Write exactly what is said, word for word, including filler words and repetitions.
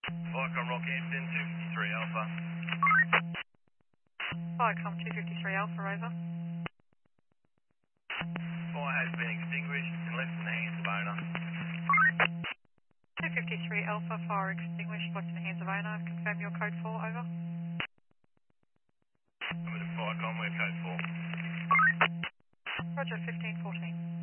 Viacom Rockhampton, two fifty-three Alpha. Viacom two fifty-three Alpha, over. Fire has been extinguished and left in the hands of owner. two fifty-three Alpha, fire extinguished, left in the hands of owner. Confirm your code four, over. Number to Viacom, we're code four. Roger, fifteen fourteen.